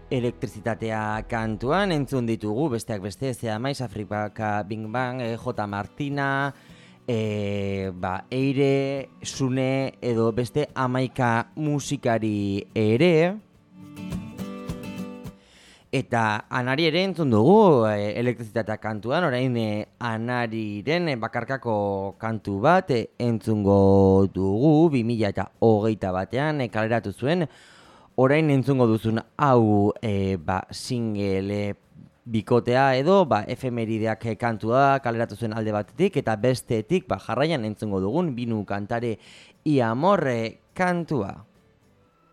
elektrizitatea kantuan entzun ditugu, besteak beste, Zea Maiz, Afrika Big Bang, J. Martina, Eire, Sune edo beste 11 musikari ere. Eta Anari ere entzun dugu elektrizitatea kantuan, orain Anariren bakarkako kantu bat entzungo dugu 2021 kaleratu zuen. Orain entzungo duzun hau single bikotea edo efemerideak kantua kaleratu zuen alde batetik eta bestetik jarraian entzungo dugun Binu Kantare I Amor kantua.